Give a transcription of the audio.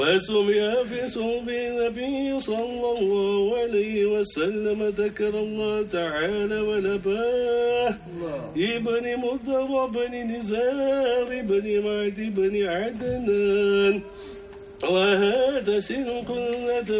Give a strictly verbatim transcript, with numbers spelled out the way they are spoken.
وسمع في صوب النبي صلى الله عليه وسلم ذكر الله تعالى ونباه ابن مضر بن نزار بن معد بن عدنان وهذا سلك